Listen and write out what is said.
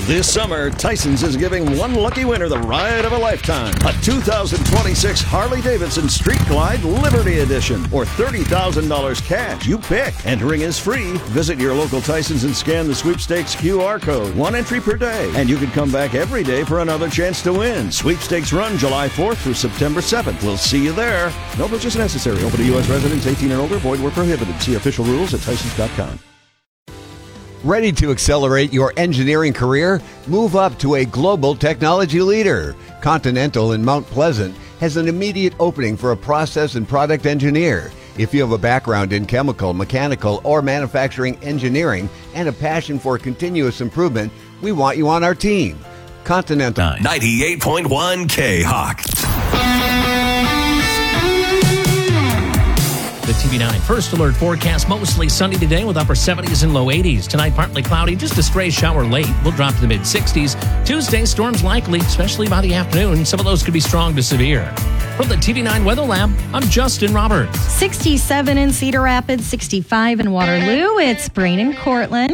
This summer, Tyson's is giving one lucky winner the ride of a lifetime. A 2026 Harley-Davidson Street Glide Liberty Edition or $30,000 cash. You pick. Entering is free. Visit your local Tyson's and scan the sweepstakes QR code. One entry per day. And you can come back every day for another chance to win. Sweepstakes run July 4th through September 7th. We'll see you there. No purchase necessary. Open to U.S. residents 18 and older. Void where prohibited. See official rules at Tysons.com. Ready to accelerate your engineering career? Move up to a global technology leader. Continental in Mount Pleasant has an immediate opening for a process and product engineer. If you have a background in chemical, mechanical, or manufacturing engineering and a passion for continuous improvement, we want you on our team. Continental. 98.1 K-Hawk. The TV9 First Alert forecast, mostly sunny today with upper 70s and low 80s. Tonight, partly cloudy, just a stray shower late. We'll drop to the mid-60s. Tuesday, storms likely, especially by the afternoon. Some of those could be strong to severe. From the TV9 Weather Lab, I'm Justin Roberts. 67 in Cedar Rapids, 65 in Waterloo. It's Brain in Cortland.